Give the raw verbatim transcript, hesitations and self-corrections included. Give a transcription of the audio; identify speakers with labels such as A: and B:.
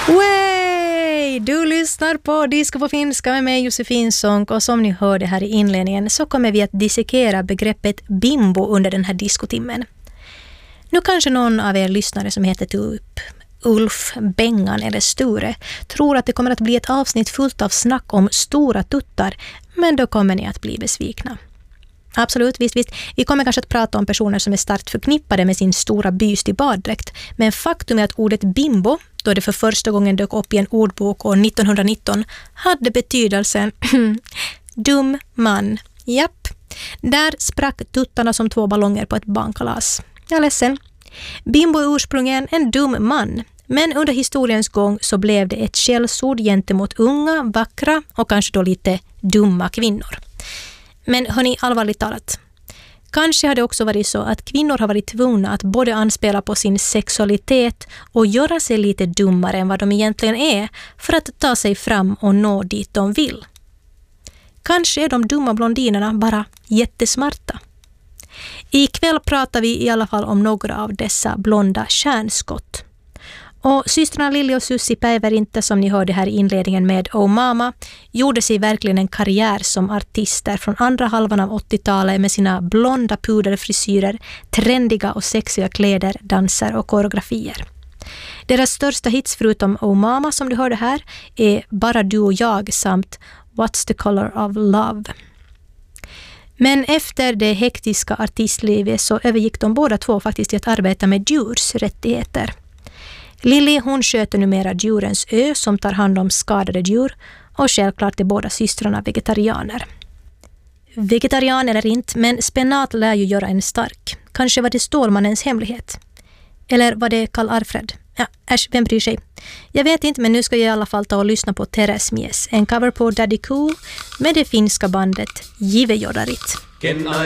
A: Way! Du lyssnar på Disco på finska med mig Josefin Sonck, och som ni hörde här i inledningen så kommer vi att dissekera begreppet bimbo under den här diskotimmen. Nu kanske någon av er lyssnare som heter typ Ulf, Bengan eller Sture tror att det kommer att bli ett avsnitt fullt av snack om stora tuttar, men då kommer ni att bli besvikna. Absolut, visst, visst. Vi kommer kanske att prata om personer som är starkt förknippade med sin stora byst i baddräkt, men faktum är att ordet bimbo, då det för första gången dök upp i en ordbok år nittonhundranitton, hade betydelsen dum man. Japp, där sprack tuttarna som två ballonger på ett barnkalas. Jag är ledsen. Bimbo är ursprungligen en dum man, men under historiens gång så blev det ett skällsord gentemot unga, vackra och kanske då lite dumma kvinnor. Men hörni, allvarligt talat. Kanske har det också varit så att kvinnor har varit tvungna att både anspela på sin sexualitet och göra sig lite dummare än vad de egentligen är för att ta sig fram och nå dit de vill. Kanske är de dumma blondinerna bara jättesmarta. Ikväll pratar vi i alla fall om några av dessa blonda kärnskott. Och systrarna Lili och Susie Päivärinta, som ni hörde här i inledningen med Oh Mama, gjorde sig verkligen en karriär som artister från andra halvan av åttiotalet med sina blonda puderfrisyrer, trendiga och sexiga kläder, danser och koreografier. Deras största hits förutom Oh Mama, som du hörde här, är Bara du och jag samt What's the color of love. Men efter det hektiska artistlivet så övergick de båda två faktiskt till att arbeta med djurs rättigheter. Lili, hon sköter numera djurens ö som tar hand om skadade djur, och självklart är båda systrarna vegetarianer. Vegetarian eller inte, men spenat lär ju göra en stark. Kanske var det Stålmannens hemlighet. Eller var det Karl Alfred? Ja, äsch, vem bryr sig? Jag vet inte, men nu ska jag i alla fall ta och lyssna på Teres Mies, en cover på Daddy Cool med det finska bandet Jive Jodarit.